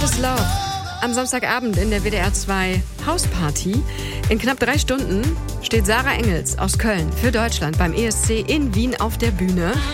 What is Love? Am Samstagabend in der WDR 2 Hausparty. In knapp 3 Stunden steht Sarah Engels aus Köln für Deutschland beim ESC in Wien auf der Bühne.